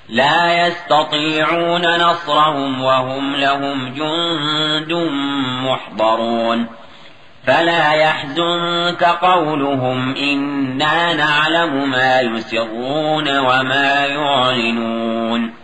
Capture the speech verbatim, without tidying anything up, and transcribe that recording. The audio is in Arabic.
لا يستطيعون نصرهم وهم لهم جند محضرون فلا يحزنك قولهم إنا نعلم ما يسرون وما يعلنون